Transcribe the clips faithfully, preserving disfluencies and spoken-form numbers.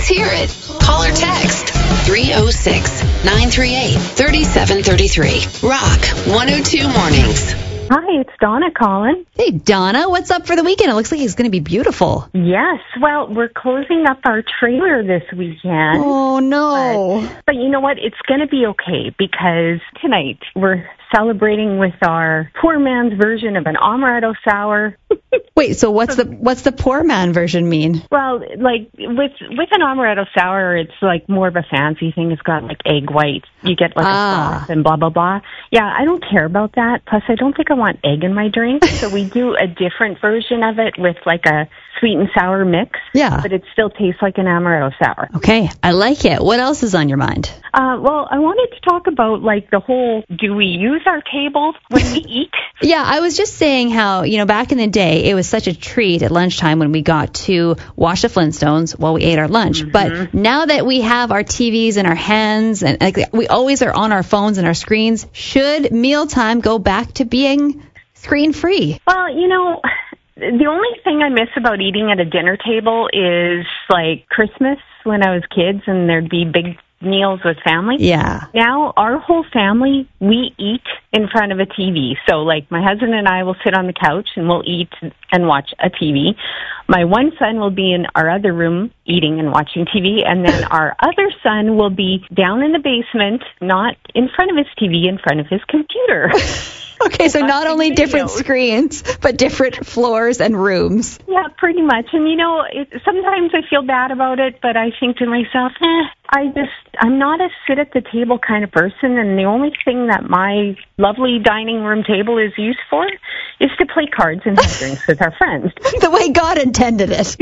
Let's hear it. Call or text three oh six, nine three eight, three seven three three. Rock one oh two Mornings. Hi, it's Donna calling. Hey, Donna, what's up for the weekend? It looks like it's going to be beautiful. Yes, well, we're closing up our trailer this weekend. Oh, no. But, but you know what? It's going to be okay because tonight we're celebrating with our poor man's version of an amaretto sour. Wait, so what's the what's the poor man version mean? Well, like with with an amaretto sour, it's like more of a fancy thing. It's got like egg white. You get like Ah. a sauce and blah blah blah. Yeah, I don't care about that. Plus, I don't think I want egg in my drink. So we do a different version of it with like a sweet and sour mix. Yeah. But it still tastes like an amaretto sour. Okay, I like it. What else is on your mind? Uh, well, I wanted to talk about like the whole, do we use our table when we eat? Yeah, I was just saying how, you know, back in the day, it was such a treat at lunchtime when we got to watch the Flintstones while we ate our lunch. Mm-hmm. But now that we have our T Vs in our hands and like, we always are on our phones and our screens, should mealtime go back to being screen-free? Well, you know, the only thing I miss about eating at a dinner table is like Christmas when I was kids and there'd be big meals with family. Yeah. Now, our whole family, we eat in front of a T V. So, like, my husband and I will sit on the couch and we'll eat and watch a T V. My one son will be in our other room eating and watching T V, and then our other son will be down in the basement, not in front of his T V, in front of his computer. Okay, so not only different videos. screens, but different floors and rooms. Yeah, pretty much. And, you know, it, sometimes I feel bad about it, but I think to myself, eh, I just, I'm not a sit-at-the-table kind of person, and the only thing that my lovely dining room table is used for is to play cards and have drinks with our friends. The way God intended it.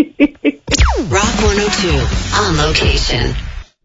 Rock one oh two on location.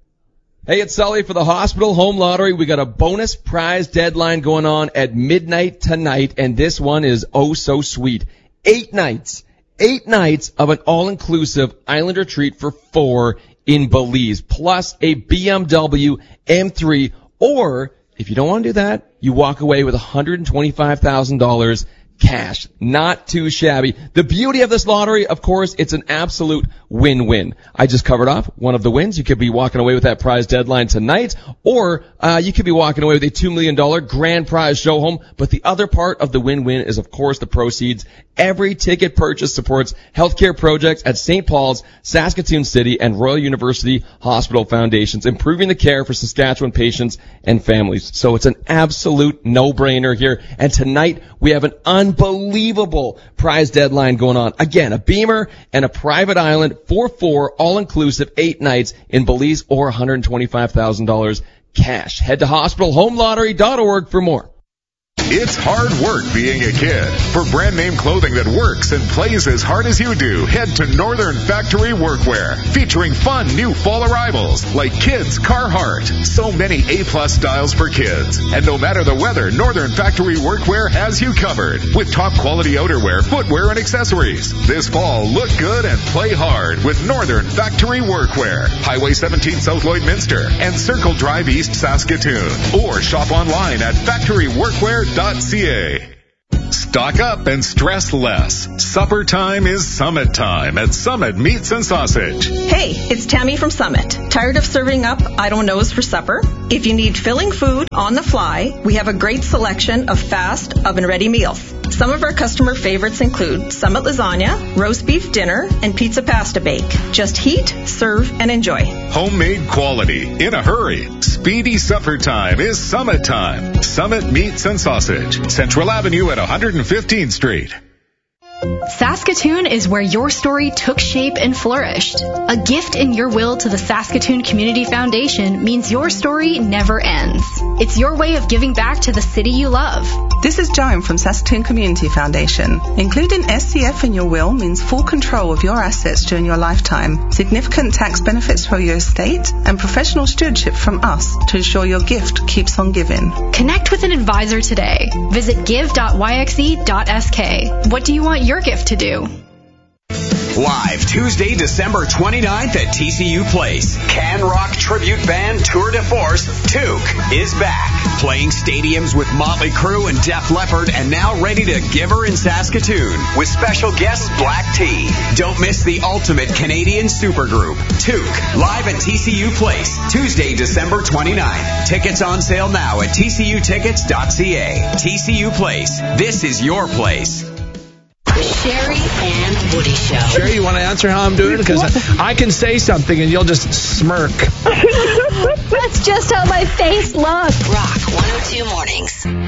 Hey, it's Sully for the Hospital Home Lottery. We got a bonus prize deadline going on at midnight tonight, and this one is oh so sweet. Eight nights. Eight nights of an all-inclusive island retreat for four in Belize, plus a B M W M three, or if you don't want to do that, you walk away with one hundred twenty-five thousand dollars cash. Not too shabby. The beauty of this lottery, of course, it's an absolute win-win. I just covered off one of the wins. You could be walking away with that prize deadline tonight, or uh, you could be walking away with a two million dollars grand prize show home. But the other part of the win-win is, of course, the proceeds. Every ticket purchase supports healthcare projects at Saint Paul's, Saskatoon City, and Royal University Hospital Foundations, improving the care for Saskatchewan patients and families. So it's an absolute no-brainer here. And tonight, we have an unbelievable prize deadline going on. Again, a Beamer and a private island for four, all-inclusive, eight nights in Belize, or one hundred twenty-five thousand dollars cash. Head to hospital home lottery dot org for more. It's hard work being a kid. For brand name clothing that works and plays as hard as you do, head to Northern Factory Workwear, featuring fun new fall arrivals like Kids Carhartt. So many A-plus styles for kids. And no matter the weather, Northern Factory Workwear has you covered with top quality outerwear, footwear, and accessories. This fall, look good and play hard with Northern Factory Workwear. Highway seventeen South Lloydminster and Circle Drive East Saskatoon. Or shop online at factory workwear dot c a. Stock up and stress less. Supper time is Summit time at Summit Meats and Sausage. Hey, it's Tammy from Summit. Tired of serving up I don't knows for supper? If you need filling food on the fly, we have a great selection of fast, oven-ready meals. Some of our customer favorites include Summit lasagna, roast beef dinner, and pizza pasta bake. Just heat, serve, and enjoy. Homemade quality in a hurry. Speedy supper time is Summit time. Summit Meats and Sausage. Central Avenue at one hundred fifteenth Street. Saskatoon is where your story took shape and flourished. A gift in your will to the Saskatoon Community Foundation means your story never ends. It's your way of giving back to the city you love. This is Joan from Saskatoon Community Foundation. Including S C F in your will means full control of your assets during your lifetime, significant tax benefits for your estate, and professional stewardship from us to ensure your gift keeps on giving. Connect with an advisor today. Visit give dot y x e dot s k. What do you want your gift to do? live Tuesday, December twenty-ninth at T C U Place. Can Rock tribute band Tour de Force, Took, is back. Playing stadiums with Motley Crue and Def Leppard, and now ready to give her in Saskatoon with special guest Black Tea. Don't miss the ultimate Canadian supergroup, Took, live at T C U Place, Tuesday, December twenty-ninth. Tickets on sale now at T C U tickets dot C A. T C U Place. This is your place. The Sherry and Woody Show. Sherry, you want to answer how I'm doing? Because I, I can say something and you'll just smirk. That's just how my face looks. Rock one oh two Mornings.